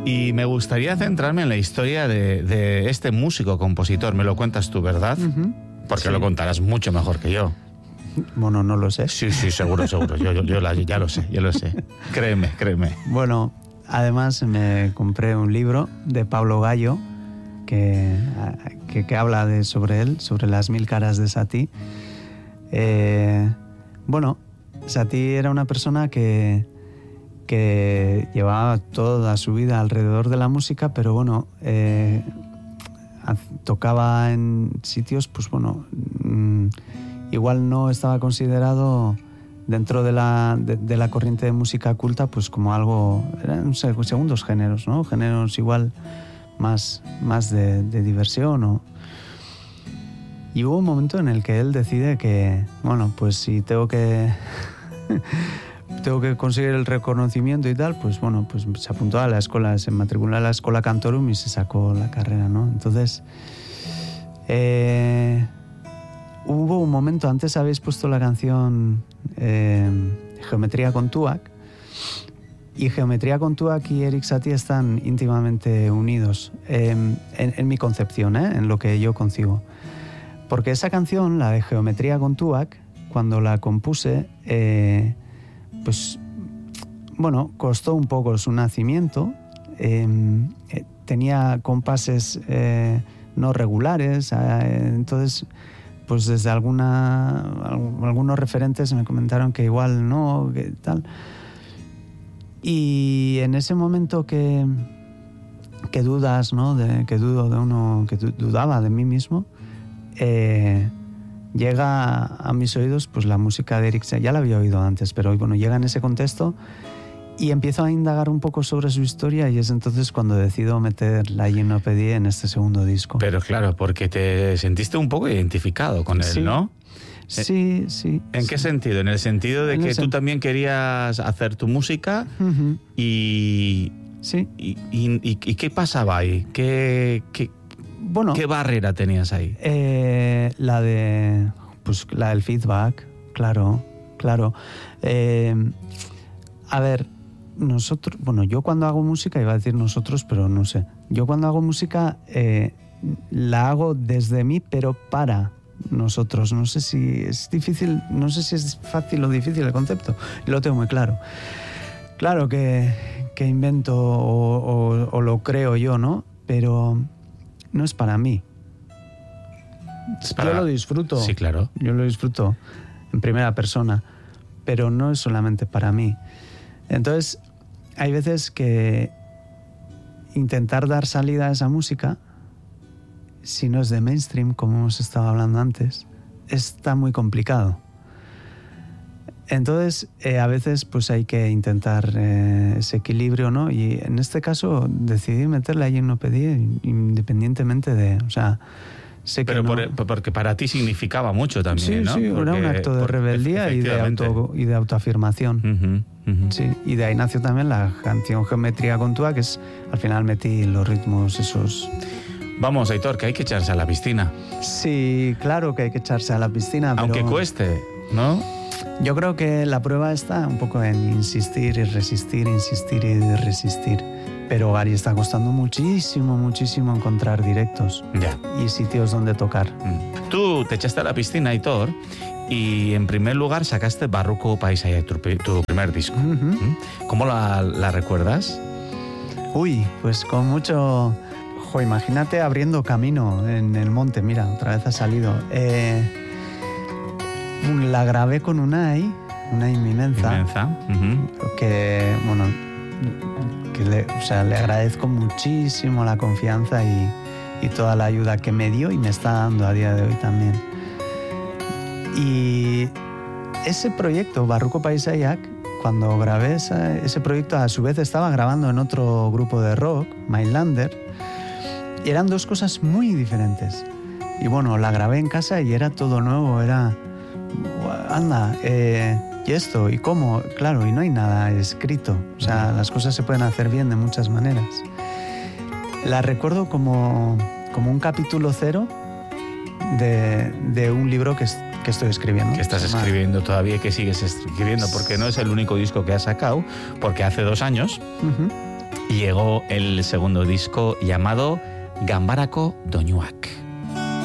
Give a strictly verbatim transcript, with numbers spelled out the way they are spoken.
Y me gustaría centrarme en la historia de, de este músico compositor. Me lo cuentas tú, ¿verdad? Uh-huh. Porque sí. Lo contarás mucho mejor que yo. Bueno, no lo sé. Sí, sí, seguro, seguro. Yo, yo, yo la, ya lo sé, yo lo sé. Créeme, créeme. Bueno, además me compré un libro de Pablo Gallo que, que, que habla de, sobre él, sobre las mil caras de Satie. Eh, bueno, Satie era una persona que, que llevaba toda su vida alrededor de la música, pero bueno, eh, tocaba en sitios, pues bueno, mmm, igual no estaba considerado dentro de la, de, de la corriente de música culta, pues como algo, eran segundos géneros, ¿no? Géneros igual más, más de, de diversión, ¿no? Y hubo un momento en el que él decide que, bueno, pues si tengo que tengo que conseguir el reconocimiento y tal, pues bueno, pues se apuntó a la escuela, se matriculó a la Escola Cantorum y se sacó la carrera, ¿no? Entonces, eh, hubo un momento, antes habéis puesto la canción eh, Geometría con Tuac, y Geometría con Tuac y Erik Satie están íntimamente unidos eh, en, en mi concepción, ¿eh? En lo que yo concibo. Porque esa canción, la de Geometría con Tuac, cuando la compuse, eh, pues, bueno, costó un poco su nacimiento. Eh, eh, tenía compases eh, no regulares, eh, entonces, pues desde alguna, algunos referentes me comentaron que igual no, que tal. Y en ese momento que, que dudas, ¿no? De, que dudo de uno, que dudaba de mí mismo, Eh, llega a mis oídos pues la música de Erik Satie. Ya la había oído antes, pero bueno, llega en ese contexto y empiezo a indagar un poco sobre su historia, y es entonces cuando decido meter la Gymnopédie en este segundo disco. Pero claro, porque te sentiste un poco identificado con él, sí. ¿no? Sí, sí. ¿En sí. qué sentido? En el sentido de en que ese... tú también querías hacer tu música. Uh-huh. y, sí. y, y, y, y ¿qué pasaba ahí? ¿Qué, qué, Bueno, ¿Qué barrera tenías ahí? Eh, la de, pues la del feedback, claro, claro. Eh, a ver, nosotros, bueno, yo cuando hago música, iba a decir nosotros, pero no sé. Yo cuando hago música eh, la hago desde mí, pero para nosotros. No sé si es difícil, no sé si es fácil o difícil el concepto. Lo tengo muy claro. Claro que, que invento o, o, o lo creo yo, ¿no? Pero no es para mí. Es para... Yo lo disfruto. Sí, claro. Yo lo disfruto en primera persona, pero no es solamente para mí. Entonces, hay veces que intentar dar salida a esa música, si no es de mainstream, como hemos estado hablando antes, está muy complicado. Entonces, eh, a veces pues hay que intentar eh, ese equilibrio, ¿no? Y en este caso decidí meterla ahí en Gymnopédie independientemente de... O sea, sé Pero que por, no... porque para ti significaba mucho también, sí, ¿no? Sí, porque, era un acto de rebeldía y de, auto, y de autoafirmación. Uh-huh, uh-huh. Sí, y de ahí nació también la canción Geometría con Tuac, que es, al final metí los ritmos esos... Vamos, Aitor, que hay que echarse a la piscina. Sí, claro que hay que echarse a la piscina, pero... Aunque cueste, ¿no? Yo creo que la prueba está un poco en insistir y resistir, insistir y resistir. Pero Gary está costando muchísimo, muchísimo encontrar directos ya. y sitios donde tocar. Mm. Tú te echaste a la piscina, Aitor, y en primer lugar sacaste Barruko Paisaia, tu, tu primer disco. Uh-huh. ¿Cómo la, la recuerdas? Uy, pues con mucho... Jo, imagínate abriendo camino en el monte. Mira, otra vez ha salido. Eh... La grabé con Unai, Unai Mimenza, Mimenza. Uh-huh. que, bueno, que le, o sea, le agradezco muchísimo la confianza y, y toda la ayuda que me dio y me está dando a día de hoy también. Y ese proyecto, Barruko Paisaiak, cuando grabé esa, ese proyecto, a su vez estaba grabando en otro grupo de rock, Mindlander, y eran dos cosas muy diferentes. Y bueno, la grabé en casa y era todo nuevo, era... Anda, eh, ¿y esto? ¿Y cómo? Claro, y no hay nada escrito. O sea, las cosas se pueden hacer bien de muchas maneras. La recuerdo como, como un capítulo cero de, de un libro que, que estoy escribiendo. Que estás escribiendo todavía y que sigues escribiendo, porque no es el único disco que has sacado, porque hace dos años... Uh-huh. llegó el segundo disco llamado Gambarako Doinuak.